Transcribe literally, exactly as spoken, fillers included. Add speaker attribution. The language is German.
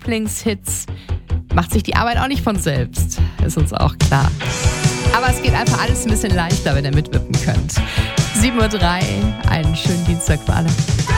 Speaker 1: Lieblingshits macht sich die Arbeit auch nicht von selbst. Ist uns auch klar. Aber es geht einfach alles ein bisschen leichter, wenn ihr mitwippen könnt. sieben Uhr drei, einen schönen Dienstag für alle.